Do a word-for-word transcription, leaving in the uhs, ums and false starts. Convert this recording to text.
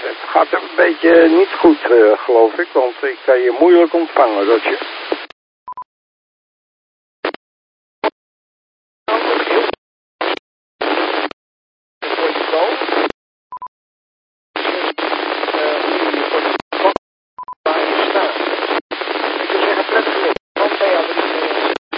het gaat een beetje niet goed, uh, geloof ik. Want ik kan je moeilijk ontvangen, Roger.